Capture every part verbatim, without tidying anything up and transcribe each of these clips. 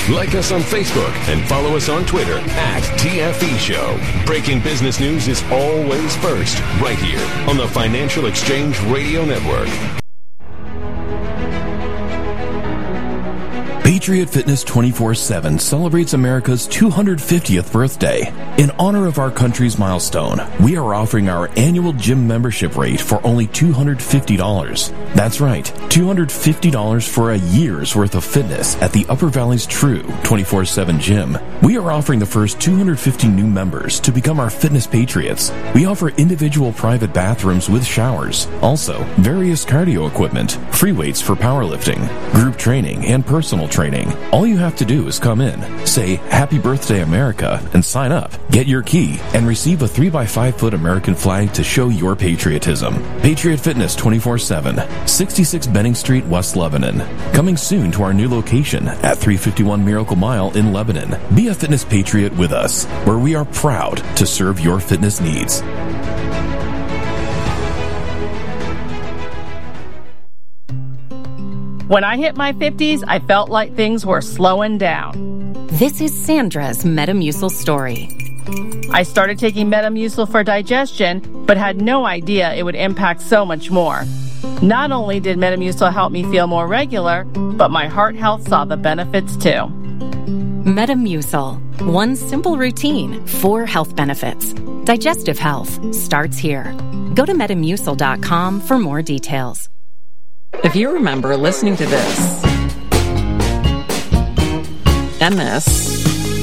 Like us on Facebook and follow us on Twitter at T F E Show. Breaking business news is always first, right here on the Financial Exchange Radio Network. Patriot Fitness twenty-four seven celebrates America's two hundred fiftieth birthday. In honor of our country's milestone, we are offering our annual gym membership rate for only two hundred fifty dollars. That's right, two hundred fifty dollars for a year's worth of fitness at the Upper Valley's true twenty-four seven gym. We are offering the first two hundred fifty new members to become our fitness patriots. We offer individual private bathrooms with showers, also various cardio equipment, free weights for powerlifting, group training, and personal training. Training. All you have to do is come in, say Happy Birthday America, and sign up. Get your key and receive a three by five foot American flag to show your patriotism. Patriot Fitness twenty-four seven, sixty-six Benning Street, West Lebanon. Coming soon to our new location at three fifty-one Miracle Mile in Lebanon. Be a fitness patriot with us, where we are proud to serve your fitness needs. When I hit my fifties, I felt like things were slowing down. This is Sandra's Metamucil story. I started taking Metamucil for digestion, but had no idea it would impact so much more. Not only did Metamucil help me feel more regular, but my heart health saw the benefits too. Metamucil. One simple routine, four health benefits. Digestive health starts here. Go to metamucil dot com for more details. If you remember listening to this, and this,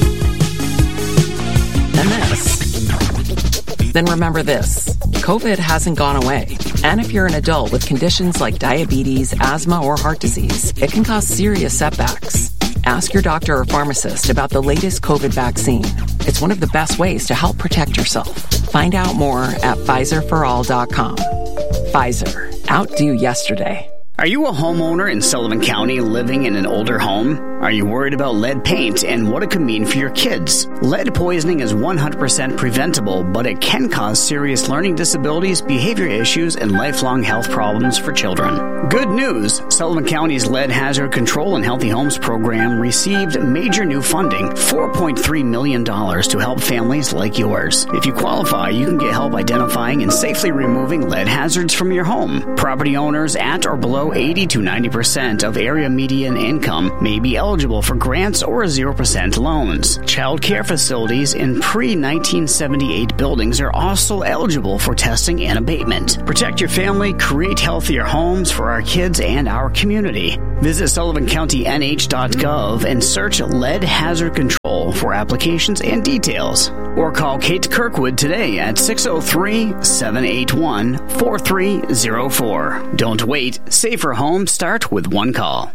and this, then remember this. COVID hasn't gone away. And if you're an adult with conditions like diabetes, asthma, or heart disease, it can cause serious setbacks. Ask your doctor or pharmacist about the latest COVID vaccine. It's one of the best ways to help protect yourself. Find out more at Pfizer for all dot com. Pfizer. Outdo yesterday. Are you a homeowner in Sullivan County living in an older home? Are you worried about lead paint and what it could mean for your kids? Lead poisoning is one hundred percent preventable, but it can cause serious learning disabilities, behavior issues, and lifelong health problems for children. Good news! Sullivan County's Lead Hazard Control and Healthy Homes program received major new funding, four point three million dollars, to help families like yours. If you qualify, you can get help identifying and safely removing lead hazards from your home. Property owners at or below eighty to ninety percent of area median income may be eligible for grants or zero percent loans. Child care facilities in pre nineteen seventy-eight buildings are also eligible for testing and abatement. Protect your family, create healthier homes for our kids and our community. Visit Sullivan County N H dot gov and search Lead Hazard Control for applications and details. Or call Kate Kirkwood today at six oh three, seven eight one, four three oh four. Don't wait. Safer homes start with one call.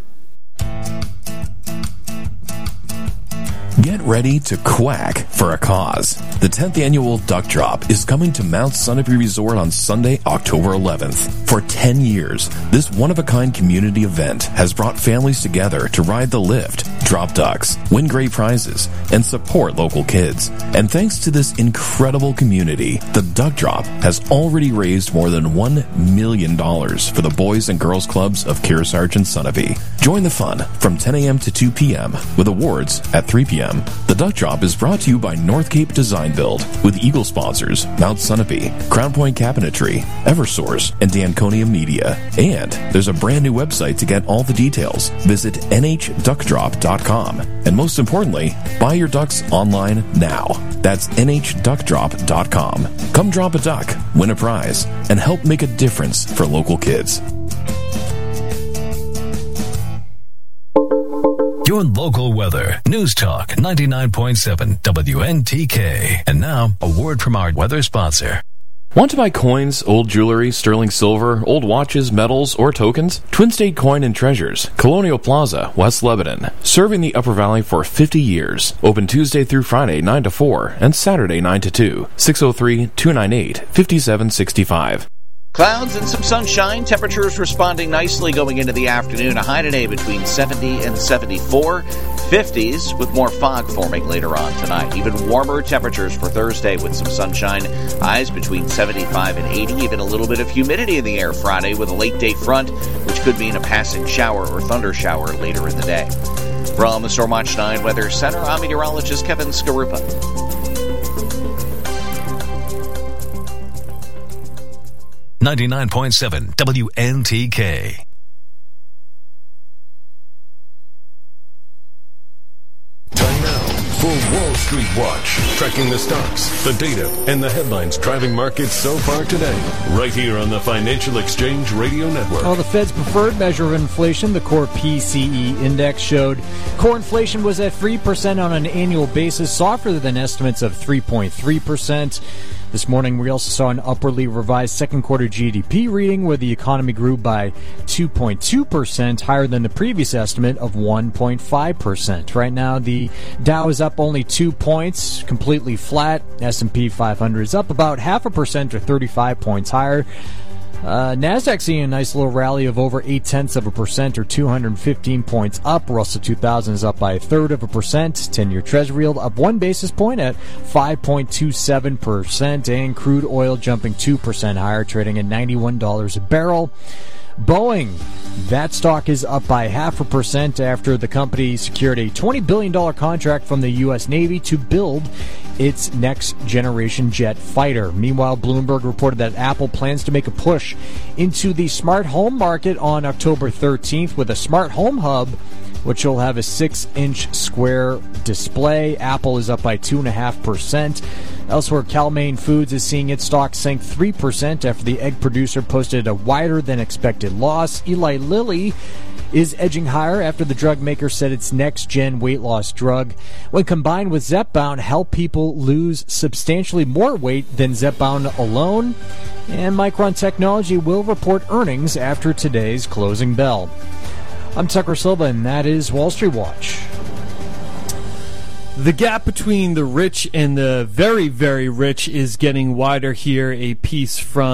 Get ready to quack for a cause. The tenth annual Duck Drop is coming to Mount Sunapee Resort on Sunday, October eleventh. For ten years, this one-of-a-kind community event has brought families together to ride the lift, drop ducks, win great prizes, and support local kids. And thanks to this incredible community, the Duck Drop has already raised more than one million dollars for the Boys and Girls Clubs of Kearsarge and Sunapee. Join the fun from ten a.m. to two p.m. with awards at three p.m. The Duck Drop is brought to you by North Cape Design Build with Eagle sponsors Mount Sunapee, Crown Point Cabinetry, Eversource, and Danconia Media. And there's a brand new website to get all the details. Visit N H duck drop dot com. And most importantly, buy your ducks online now. That's N H duck drop dot com. Come drop a duck, win a prize, and help make a difference for local kids. Your local weather. News Talk ninety-nine point seven W N T K. And now, a word from our weather sponsor. Want to buy coins, old jewelry, sterling silver, old watches, medals, or tokens? Twin State Coin and Treasures, Colonial Plaza, West Lebanon. Serving the Upper Valley for fifty years. Open Tuesday through Friday, nine to four, and Saturday, nine to two. six oh three, two nine eight, five seven six five. Clouds and some sunshine. Temperatures responding nicely going into the afternoon. A high today between seventy and seventy-four. fifties with more fog forming later on tonight. Even warmer temperatures for Thursday with some sunshine. Highs between seventy-five and eighty. Even a little bit of humidity in the air Friday with a late day front, which could mean a passing shower or thunder shower later in the day. From the Stormwatch nine Weather Center, I'm meteorologist Kevin Skarupa. ninety-nine point seven W N T K. Time now for Wall Street Watch, tracking the stocks, the data, and the headlines driving markets so far today. Right here on the Financial Exchange Radio Network. Well, the Fed's preferred measure of inflation, the core P C E index, showed core inflation was at three percent on an annual basis, softer than estimates of three point three percent. This morning, we also saw an upwardly revised second quarter G D P reading where the economy grew by two point two percent, higher than the previous estimate of one point five percent. Right now, the Dow is up only two points, completely flat. S and P five hundred is up about half a percent or thirty-five points higher. Uh, NASDAQ seeing a nice little rally of over eight-tenths of a percent or two hundred fifteen points up. Russell two thousand is up by a third of a percent. ten-year Treasury yield up one basis point at five point two seven percent. And crude oil jumping two percent higher, trading at ninety-one dollars a barrel. Boeing, that stock is up by half a percent after the company secured a twenty billion dollars contract from the U S Navy to build its next-generation jet fighter. Meanwhile, Bloomberg reported that Apple plans to make a push into the smart home market on October thirteenth with a smart home hub, which will have a six-inch square display. Apple is up by two point five percent. Elsewhere, Cal-Maine Foods is seeing its stock sink three percent after the egg producer posted a wider-than-expected loss. Eli Lilly is edging higher after the drug maker said its next-gen weight loss drug, when combined with Zepbound, help people lose substantially more weight than Zepbound alone. And Micron Technology will report earnings after today's closing bell. I'm Tucker Silva, and that is Wall Street Watch. The gap between the rich and the very, very rich is getting wider here. A piece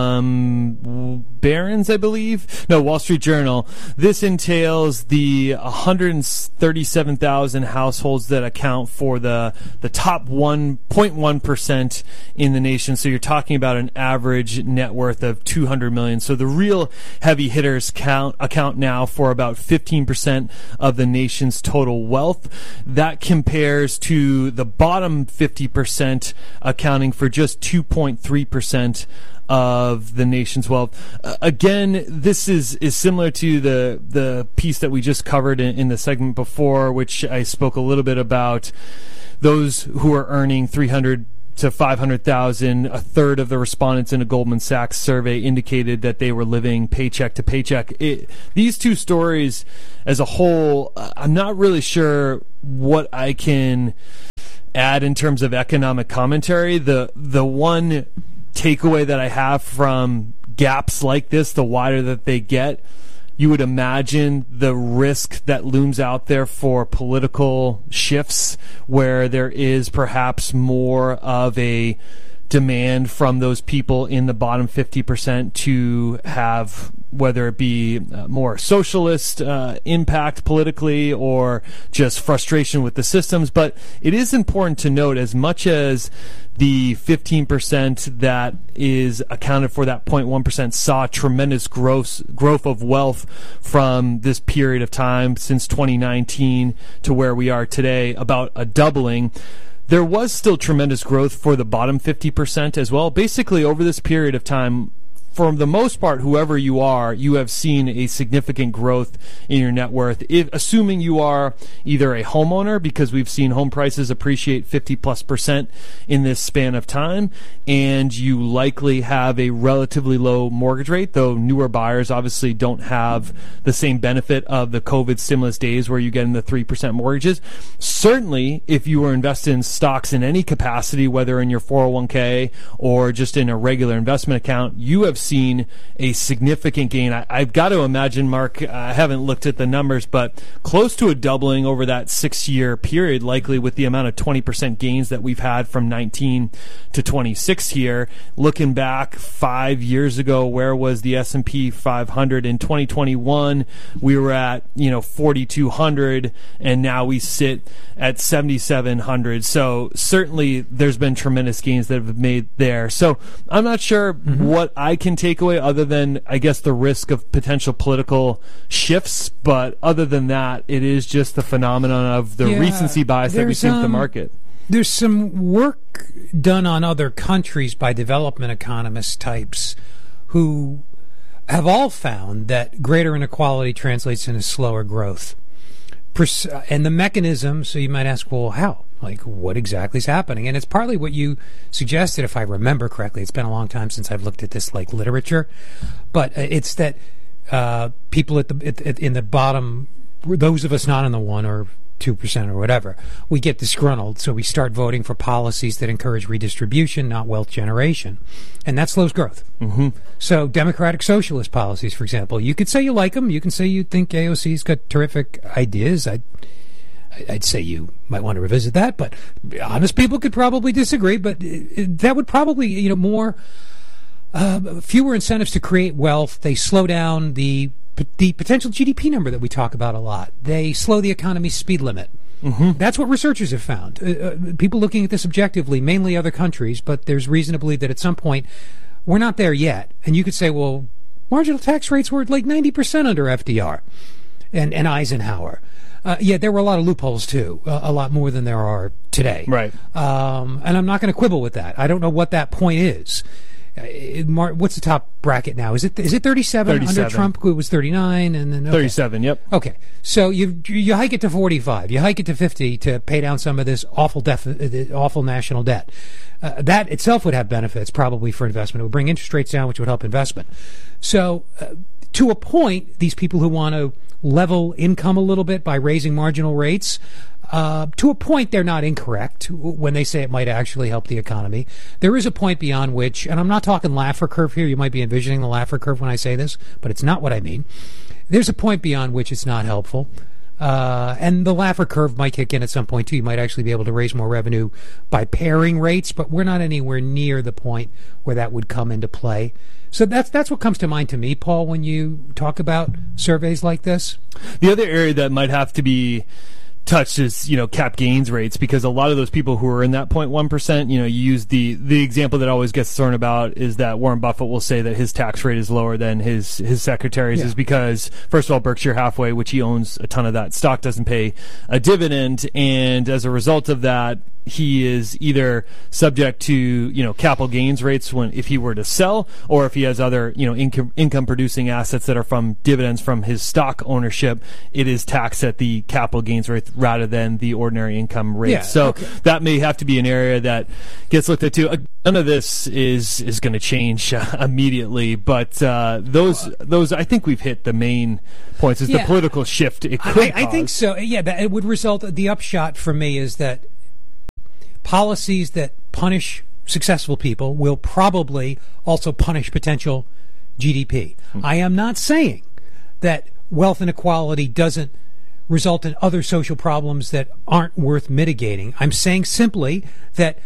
from Barron's, I believe. No, Wall Street Journal. This entails the one hundred thirty-seven thousand households that account for the, the top one point one percent in the nation. So you're talking about an average net worth of two hundred million dollars. So the real heavy hitters count account now for about fifteen percent of the nation's total wealth. That compares to to the bottom fifty percent accounting for just two point three percent of the nation's wealth. Uh, again, this is, is similar to the the piece that we just covered in, in the segment before, which I spoke a little bit about those who are earning three hundred to five hundred thousand. A third of the respondents in a Goldman Sachs survey indicated that they were living paycheck to paycheck. It, these two stories as a whole, I'm not really sure what I can add in terms of economic commentary. The the one takeaway that I have from gaps like this, the wider that they get, you would imagine the risk that looms out there for political shifts where there is perhaps more of a demand from those people in the bottom fifty percent to have, whether it be more socialist uh, impact politically or just frustration with the systems. But it is important to note, as much as the fifteen percent that is accounted for, that zero point one percent, saw tremendous growth, growth of wealth from this period of time since twenty nineteen to where we are today, about a doubling. There was still tremendous growth for the bottom fifty percent as well. Basically, over this period of time, for the most part, whoever you are, you have seen a significant growth in your net worth. If, assuming you are either a homeowner, because we've seen home prices appreciate fifty plus percent in this span of time, and you likely have a relatively low mortgage rate, though newer buyers obviously don't have the same benefit of the COVID stimulus days where you get in the three percent mortgages. Certainly, if you were invested in stocks in any capacity, whether in your four oh one k or just in a regular investment account, you have seen a significant gain. I, I've got to imagine, Mark, I haven't looked at the numbers, but close to a doubling over that six-year period, likely with the amount of twenty percent gains that we've had from nineteen to twenty-six here. Looking back five years ago, where was the S and P five hundred? In twenty twenty-one, we were at, you know, forty-two hundred, and now we sit at seventy-seven hundred. So certainly there's been tremendous gains that have been made there. So I'm not sure mm-hmm. what I can significant takeaway other than, I guess, the risk of potential political shifts. But other than that, it is just the phenomenon of the yeah, recency bias that we see um, with the market. There's some work done on other countries by development economist types who have all found that greater inequality translates into slower growth. And the mechanism, so you might ask, well, how? Like, what exactly is happening? And it's partly what you suggested, if I remember correctly. It's been a long time since I've looked at this, like, literature. But it's that uh, people at the at, in the bottom, those of us not in the one or two percent or whatever, we get disgruntled, so we start voting for policies that encourage redistribution, not wealth generation. And that slows growth. Mm-hmm. So democratic socialist policies, for example, you could say you like them. You can say you think A O C's got terrific ideas. I'd, I'd say you might want to revisit that, but honest people could probably disagree, but that would probably, you know, more, uh, fewer incentives to create wealth. They slow down the the potential G D P number that we talk about a lot. They slow the economy's speed limit. Mm-hmm. That's what researchers have found. Uh, uh, people looking at this objectively, mainly other countries, but there's reason to believe that at some point we're not there yet. And you could say, well, marginal tax rates were like ninety percent under F D R and, and Eisenhower. Uh, yeah, there were a lot of loopholes, too, uh, a lot more than there are today. Right. Um, and I'm not going to quibble with that. I don't know what that point is. Uh, what's the top bracket now? Is it is it thirty-seven? thirty-seven. Under Trump, it was thirty-nine, and then okay. thirty-seven. Yep. Okay, so you you hike it to forty-five, you hike it to fifty to pay down some of this awful def- awful national debt. Uh, that itself would have benefits probably for investment. It would bring interest rates down, which would help investment. So, uh, to a point, these people who want to level income a little bit by raising marginal rates. Uh, to a point, they're not incorrect when they say it might actually help the economy. There is a point beyond which, and I'm not talking Laffer curve here. You might be envisioning the Laffer curve when I say this, but it's not what I mean. There's a point beyond which it's not helpful. Uh, and the Laffer curve might kick in at some point, too. You might actually be able to raise more revenue by pairing rates, but we're not anywhere near the point where that would come into play. So that's that's what comes to mind to me, Paul, when you talk about surveys like this. The other area that might have to be touched is, you know, cap gains rates, because a lot of those people who are in that zero point one percent, you know, you use the the example that always gets thrown about is that Warren Buffett will say that his tax rate is lower than his his secretary's yeah. is because, first of all, Berkshire Hathaway, which he owns a ton of that stock, doesn't pay a dividend, and as a result of that, he is either subject to, you know, capital gains rates when if he were to sell, or if he has other, you know, income income producing assets that are from dividends from his stock ownership, it is taxed at the capital gains rate rather than the ordinary income rate. Yeah, so okay. that may have to be an area that gets looked at too. Uh, none of this is is going to change uh, immediately, but uh, those those I think we've hit the main points. Is yeah. the political shift it could I, I think so. Yeah, that it would result. The upshot for me is that policies that punish successful people will probably also punish potential G D P. Mm-hmm. I am not saying that wealth inequality doesn't result in other social problems that aren't worth mitigating. I'm saying simply that,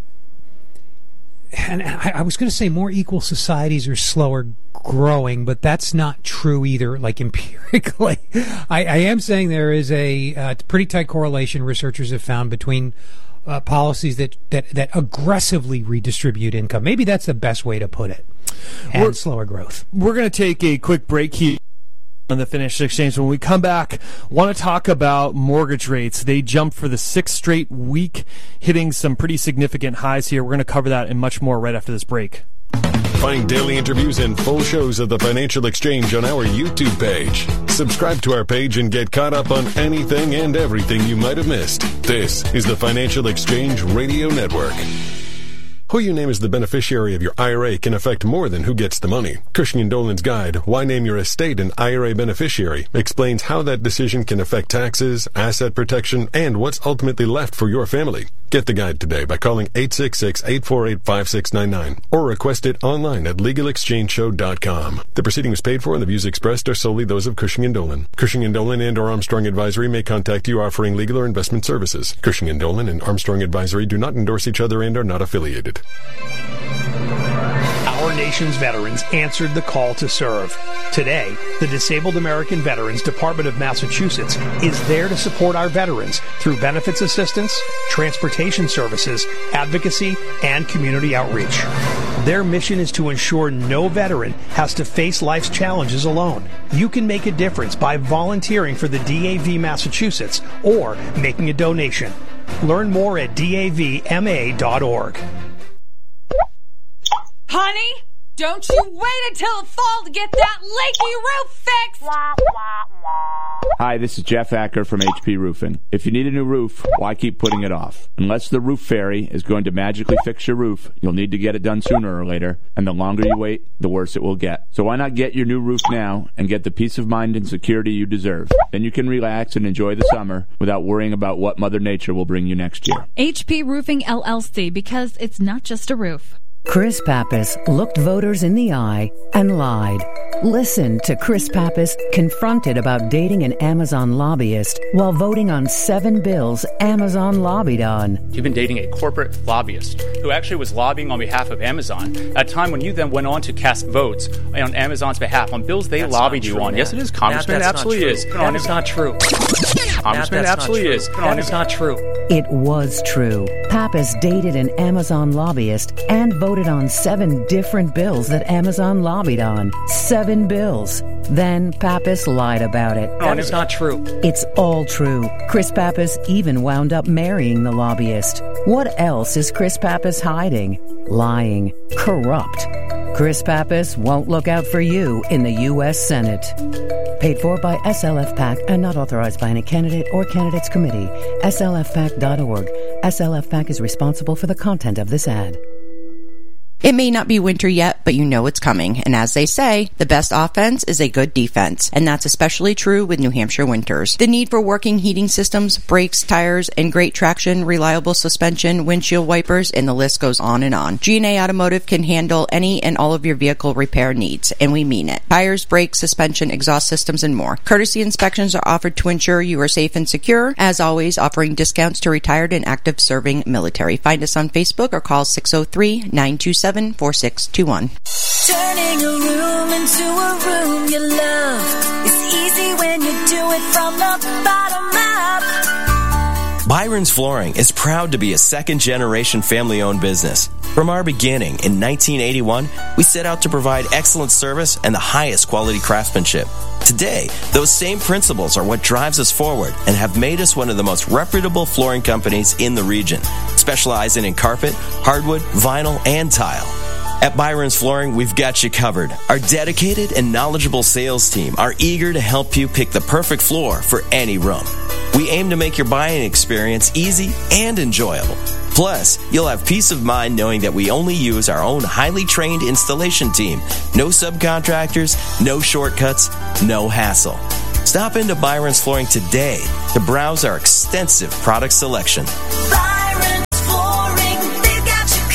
and I, I was going to say more equal societies are slower growing, but that's not true either, like empirically. I, I am saying there is a uh, pretty tight correlation researchers have found between Uh, policies that, that, that aggressively redistribute income. Maybe that's the best way to put it. And we're, slower growth. We're going to take a quick break here on the Financial Exchange. When we come back, want to talk about mortgage rates. They jumped for the sixth straight week, hitting some pretty significant highs here. We're going to cover that and much more right after this break. Find daily interviews and full shows of the Financial Exchange on our YouTube page. Subscribe to our page and get caught up on anything and everything you might have missed. This is the Financial Exchange Radio Network. Who you name as the beneficiary of your I R A can affect more than who gets the money. Cushing and Dolan's guide, Why Name Your Estate an I R A Beneficiary, explains how that decision can affect taxes, asset protection, and what's ultimately left for your family. Get the guide today by calling eight six six, eight four eight, five six nine nine or request it online at legal exchange show dot com. The proceeding was paid for and the views expressed are solely those of Cushing and Dolan. Cushing and Dolan and or Armstrong Advisory may contact you offering legal or investment services. Cushing and Dolan and Armstrong Advisory do not endorse each other and are not affiliated. Our nation's veterans answered the call to serve. Today, the Disabled American Veterans Department of Massachusetts is there to support our veterans through benefits assistance, transportation services, advocacy, and community outreach. Their mission is to ensure no veteran has to face life's challenges alone. You can make a difference by volunteering for the D A V Massachusetts or making a donation. Learn more at D A V M A dot org. Honey, don't you wait until the fall to get that leaky roof fixed! Hi, this is Jeff Acker from H P Roofing. If you need a new roof, why keep putting it off? Unless the roof fairy is going to magically fix your roof, you'll need to get it done sooner or later, and the longer you wait, the worse it will get. So why not get your new roof now and get the peace of mind and security you deserve? Then you can relax and enjoy the summer without worrying about what Mother Nature will bring you next year. H P Roofing L L C, because it's not just a roof. Chris Pappas looked voters in the eye and lied. Listen to Chris Pappas confronted about dating an Amazon lobbyist while voting on seven bills Amazon lobbied on. You've been dating a corporate lobbyist who actually was lobbying on behalf of Amazon at a time when you then went on to cast votes on Amazon's behalf on bills they that's lobbied you true, on. Matt. Yes, it is, Congressman. Matt, It absolutely not is. That is not true. Congressman, it absolutely is. That is not true. It was true. Pappas dated an Amazon lobbyist and voted on seven different bills that Amazon lobbied on. Seven bills. Then Pappas lied about it. That is not true. It's all true. Chris Pappas even wound up marrying the lobbyist. What else is Chris Pappas hiding? Lying. Corrupt. Chris Pappas won't look out for you in the U S Senate. Paid for by S L F PAC and not authorized by any candidate or candidates committee. S L F pac dot org. S L F PAC is responsible for the content of this ad. It may not be winter yet, but you know it's coming. And as they say, the best offense is a good defense. And that's especially true with New Hampshire winters. The need for working heating systems, brakes, tires, and great traction, reliable suspension, windshield wipers, and the list goes on and on. G and A Automotive can handle any and all of your vehicle repair needs, and we mean it. Tires, brakes, suspension, exhaust systems, and more. Courtesy inspections are offered to ensure you are safe and secure. As always, offering discounts to retired and active serving military. Find us on Facebook or call six oh three, nine two seven, four six two one. Turning a room into a room you love is easy when you do it from the bottom up. Byron's Flooring is proud to be a second-generation family-owned business. From our beginning in nineteen eighty-one, we set out to provide excellent service and the highest quality craftsmanship. Today, those same principles are what drives us forward and have made us one of the most reputable flooring companies in the region, specializing in carpet, hardwood, vinyl, and tile. At Byron's Flooring, we've got you covered. Our dedicated and knowledgeable sales team are eager to help you pick the perfect floor for any room. We aim to make your buying experience easy and enjoyable. Plus, you'll have peace of mind knowing that we only use our own highly trained installation team. No subcontractors, no shortcuts, no hassle. Stop into Byron's Flooring today to browse our extensive product selection. Byron's Flooring, they've got you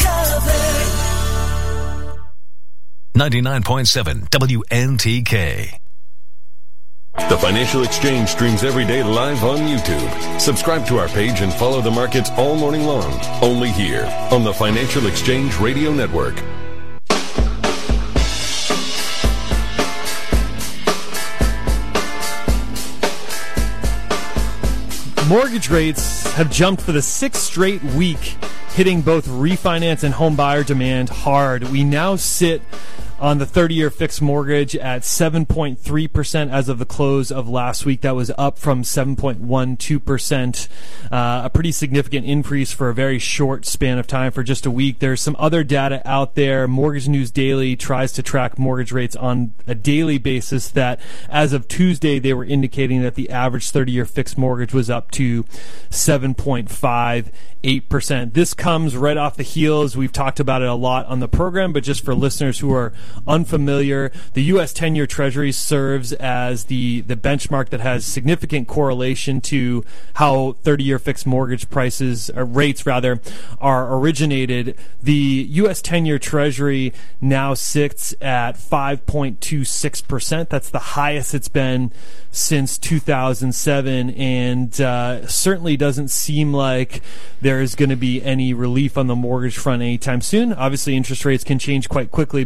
covered. ninety-nine point seven W N T K. The Financial Exchange streams every day live on YouTube. Subscribe to our page and follow the markets all morning long. Only here on the Financial Exchange Radio Network. Mortgage rates have jumped for the sixth straight week, hitting both refinance and home buyer demand hard. We now sit on the thirty-year fixed mortgage at seven point three percent as of the close of last week. That was up from seven point one two percent, uh, a pretty significant increase for a very short span of time, for just a week. There's some other data out there. Mortgage News Daily tries to track mortgage rates on a daily basis that as of Tuesday, they were indicating that the average thirty-year fixed mortgage was up to seven point five eight percent. This comes right off the heels. We've talked about it a lot on the program, but just for listeners who are unfamiliar, the U S ten-year Treasury serves as the, the benchmark that has significant correlation to how thirty-year fixed mortgage prices, or rates rather, are originated. The U S ten-year Treasury now sits at five point two six percent. That's the highest it's been since two thousand seven, and uh, certainly doesn't seem like there is going to be any relief on the mortgage front anytime soon. Obviously, interest rates can change quite quickly, but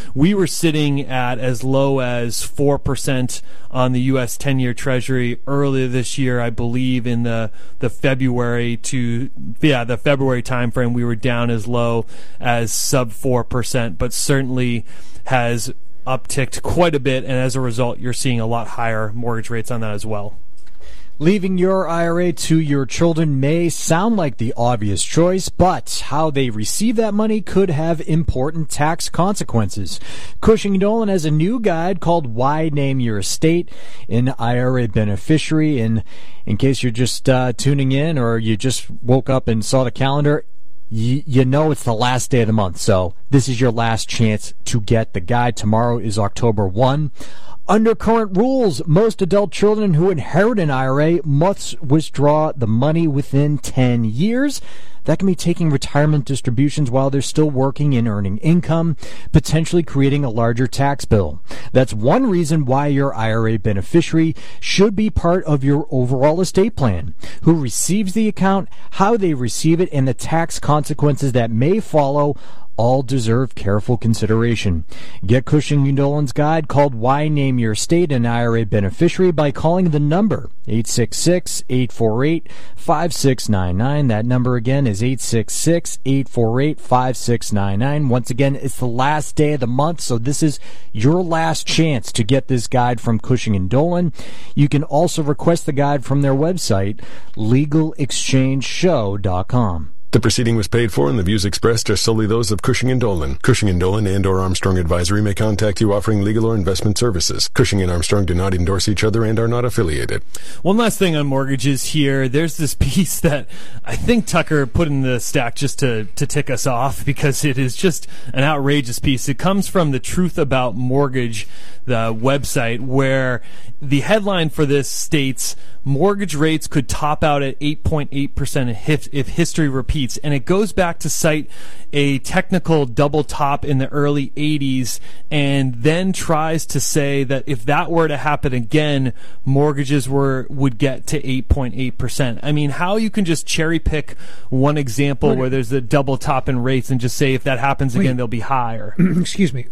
we were sitting at as low as four percent on the U S ten-year Treasury earlier this year. I believe in the, the February to, yeah, the February timeframe, we were down as low as sub four percent, but certainly has upticked quite a bit, and as a result, you're seeing a lot higher mortgage rates on that as well. Leaving your I R A to your children may sound like the obvious choice, but how they receive that money could have important tax consequences. Cushing and Dolan has a new guide called Why Name Your Estate an I R A Beneficiary. And in case you're just uh, tuning in or you just woke up and saw the calendar, you, you know it's the last day of the month. So this is your last chance to get the guide. Tomorrow is October first. Under current rules, most adult children who inherit an I R A must withdraw the money within ten years. That can be taking retirement distributions while they're still working and earning income, potentially creating a larger tax bill. That's one reason why your I R A beneficiary should be part of your overall estate plan. Who receives the account, how they receive it, and the tax consequences that may follow all deserve careful consideration. Get Cushing and Dolan's guide called Why Name Your Estate an I R A Beneficiary by calling the number eight six six, eight four eight, five six nine nine. That number again is eight six six, eight four eight, five six nine nine. Once again, it's the last day of the month, so this is your last chance to get this guide from Cushing and Dolan. You can also request the guide from their website, legal exchange show dot com. The proceeding was paid for, and the views expressed are solely those of Cushing and Dolan. Cushing and Dolan and or Armstrong Advisory may contact you offering legal or investment services. Cushing and Armstrong do not endorse each other and are not affiliated. One last thing on mortgages here. There's this piece that I think Tucker put in the stack just to, to tick us off because it is just an outrageous piece. It comes from the Truth About Mortgage, the website, where the headline for this states mortgage rates could top out at eight point eight percent if, if history repeats. And it goes back to cite a technical double top in the early eighties and then tries to say that if that were to happen again, mortgages were would get to eight point eight percent. I mean, how you can just cherry pick one example where there's a double top in rates and just say if that happens again, Wait. they'll be higher. Excuse me.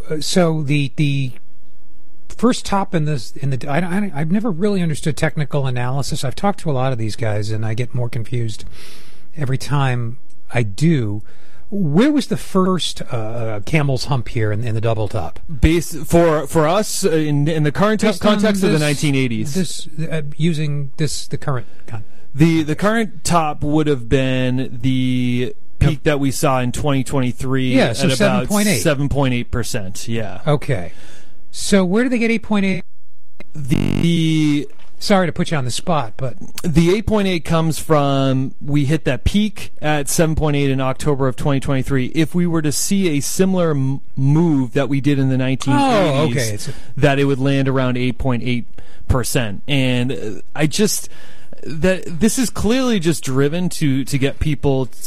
So the the first top in this in the I, I, I've never really understood technical analysis. I've talked to a lot of these guys, and I get more confused every time I do. Where was the first uh, camel's hump here in, in the double top? Base for for us uh, in in the current Based context on of the this- nineteen eighties. This uh, using this the current. Con- The the current top would have been the peak that we saw in twenty twenty-three Yeah, so at about seven point eight. seven point eight percent. Yeah. Okay. So where do they get eight point eight? The Sorry to put you on the spot, but the eight point eight comes from we hit that peak at seven point eight in October of twenty twenty-three. If we were to see a similar m- move that we did in the nineteen eighties, Oh, okay. It's a- that it would land around eight point eight percent. And uh, I just that this is clearly just driven to to get people